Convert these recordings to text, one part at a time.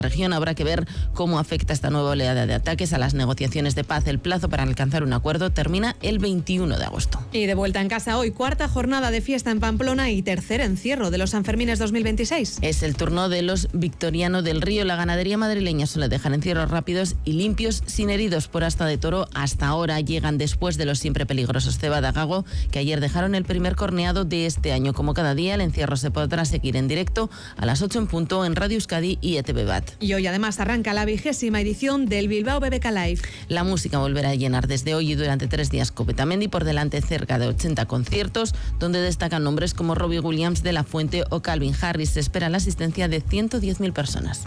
región. Habrá que ver cómo afecta esta nueva oleada de ataques a las negociaciones de paz. El plazo para alcanzar un acuerdo termina el 21 de agosto. Y de vuelta en casa hoy, cuarta jornada de fiesta en Pamplona y tercer encierro de los Sanfermines 2026. Es el turno de los Victoriano del Río. La ganadería madrileña suele dejar encierros rápidos y limpios, sin heridos por asta de toro. Hasta ahora llegan después de los siempre peligrosos Cebada Gago, que ayer dejaron el primer corneado de este año. Como cada día, el encierro se podrá seguir en directo a las 8 en punto en Radio Euskadi y ETV Bat. Y hoy además arranca la 20ª edición del Bilbao BBK Live. La música volverá a llenar desde hoy y durante 3 días Copetamendi, por delante cerca de 80 conciertos, donde destacan nombres como Robbie Williams, De La Fuente o Calvin Harris. Se espera la asistencia de 110.000 personas.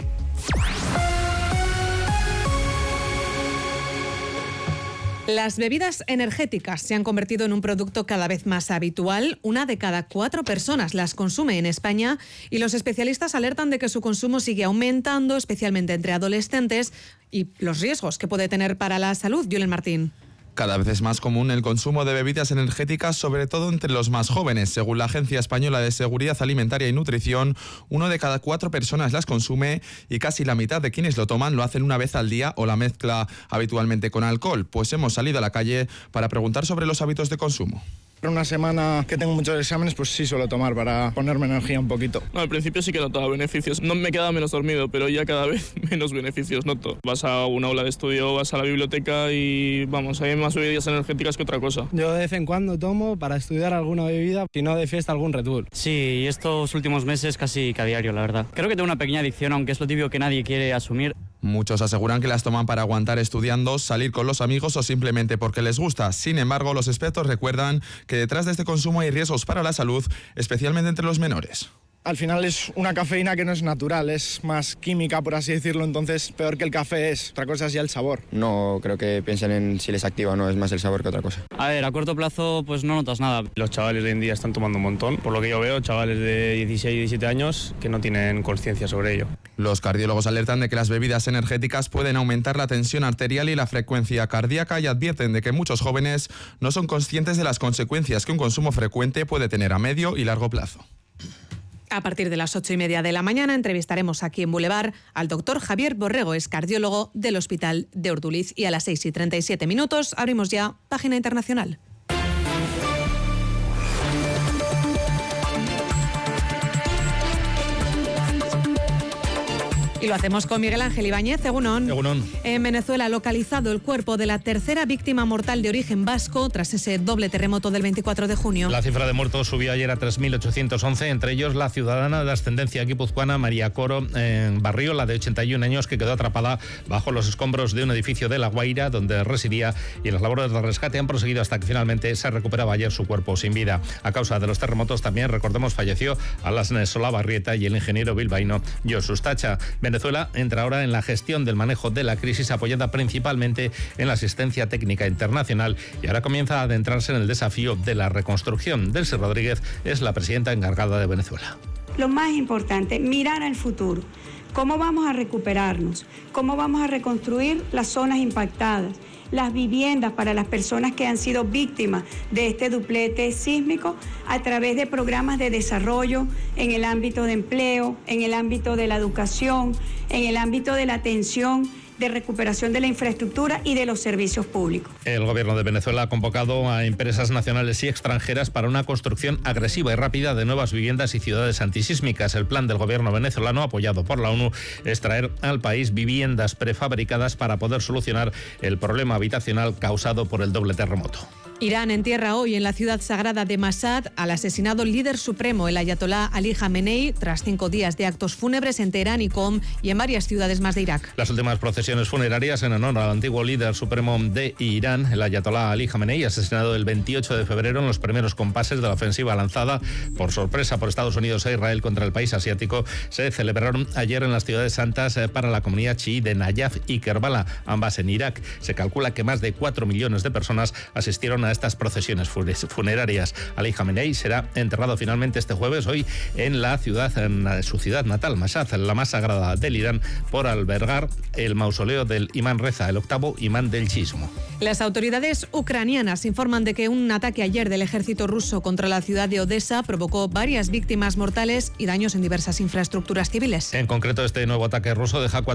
Las bebidas energéticas se han convertido en un producto cada vez más habitual. 1 de cada 4 personas las consume en España y los especialistas alertan de que su consumo sigue aumentando, especialmente entre adolescentes, y los riesgos que puede tener para la salud. Julen Martín. Cada vez es más común el consumo de bebidas energéticas, sobre todo entre los más jóvenes. Según la Agencia Española de Seguridad Alimentaria y Nutrición, 1 de cada 4 personas las consume y casi la mitad de quienes lo toman lo hacen una vez al día o la mezcla habitualmente con alcohol. Pues hemos salido a la calle para preguntar sobre los hábitos de consumo. Una semana que tengo muchos exámenes, pues sí suelo tomar para ponerme energía un poquito. No, al principio sí que notaba beneficios. No me quedaba menos dormido, pero ya cada vez menos beneficios noto. Vas a una aula de estudio, vas a la biblioteca y vamos, hay más bebidas energéticas que otra cosa. Yo de vez en cuando tomo para estudiar alguna bebida, si no de fiesta algún Red Bull. Sí, y estos últimos meses casi que a diario, la verdad. Creo que tengo una pequeña adicción, aunque es lo típico que nadie quiere asumir. Muchos aseguran que las toman para aguantar estudiando, salir con los amigos o simplemente porque les gusta. Sin embargo, los expertos recuerdan que detrás de este consumo hay riesgos para la salud, especialmente entre los menores. Al final es una cafeína que no es natural, es más química, por así decirlo, entonces peor que el café es. Otra cosa es ya el sabor. No creo que piensen en si les activa o no, es más el sabor que otra cosa. A ver, a corto plazo pues no notas nada. Los chavales de hoy en día están tomando un montón, por lo que yo veo, chavales de 16 y 17 años que no tienen conciencia sobre ello. Los cardiólogos alertan de que las bebidas energéticas pueden aumentar la tensión arterial y la frecuencia cardíaca y advierten de que muchos jóvenes no son conscientes de las consecuencias que un consumo frecuente puede tener a medio y largo plazo. A partir de las 8:30 de la mañana entrevistaremos aquí en Boulevard al doctor Javier Borrego, es cardiólogo del Hospital de Urduliz. Y a las 6:37 abrimos ya página internacional. Y lo hacemos con Miguel Ángel Ibáñez. Egunon. Egunon. En Venezuela ha localizado el cuerpo de la tercera víctima mortal de origen vasco tras ese doble terremoto del 24 de junio. La cifra de muertos subió ayer a 3.811, entre ellos la ciudadana de ascendencia guipuzcoana María Coro Barriola, de 81 años, que quedó atrapada bajo los escombros de un edificio de La Guaira, donde residía, y las labores de rescate han proseguido hasta que finalmente se recuperaba ayer su cuerpo sin vida. A causa de los terremotos también, recordemos, falleció Alasne Solabarrieta y el ingeniero bilbaíno Josu Tacha. Venezuela entra ahora en la gestión del manejo de la crisis, apoyada principalmente en la asistencia técnica internacional, y ahora comienza a adentrarse en el desafío de la reconstrucción. Delcy Rodríguez es la presidenta encargada de Venezuela. Lo más importante, mirar al futuro. ¿Cómo vamos a recuperarnos? ¿Cómo vamos a reconstruir las zonas impactadas? Las viviendas para las personas que han sido víctimas de este duplete sísmico a través de programas de desarrollo en el ámbito de empleo, en el ámbito de la educación, en el ámbito de la atención, de recuperación de la infraestructura y de los servicios públicos. El gobierno de Venezuela ha convocado a empresas nacionales y extranjeras para una construcción agresiva y rápida de nuevas viviendas y ciudades antisísmicas. El plan del gobierno venezolano, apoyado por la ONU, es traer al país viviendas prefabricadas para poder solucionar el problema habitacional causado por el doble terremoto. Irán entierra hoy en la ciudad sagrada de Mashhad al asesinado líder supremo, el ayatolá Ali Jamenei, tras 5 días de actos fúnebres en Teherán y Qom y en varias ciudades más de Irak. Las últimas procesiones funerarias en honor al antiguo líder supremo de Irán, el ayatolá Ali Jamenei, asesinado el 28 de febrero en los primeros compases de la ofensiva lanzada por sorpresa por Estados Unidos e Israel contra el país asiático, se celebraron ayer en las ciudades santas para la comunidad chií de Nayaf y Kerbala, ambas en Irak. Se calcula que más de 4 millones de personas asistieron a estas procesiones funerarias. Ali Khamenei será enterrado finalmente este jueves, hoy, en su ciudad natal, Mashhad, la más sagrada del Irán, por albergar el mausoleo del imán Reza, el octavo imán del chiismo. Las autoridades ucranianas informan de que un ataque ayer del ejército ruso contra la ciudad de Odessa provocó varias víctimas mortales y daños en diversas infraestructuras civiles. En concreto, este nuevo ataque ruso deja